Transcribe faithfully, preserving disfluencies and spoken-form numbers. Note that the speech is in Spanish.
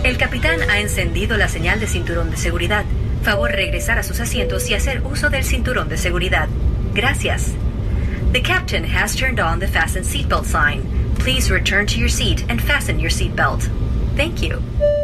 El capitán ha encendido la señal de cinturón de seguridad. Favor regresar a sus asientos y hacer uso del cinturón de seguridad. Gracias. The captain has turned on the fasten seatbelt sign. Please return to your seat and fasten your seatbelt. Thank you.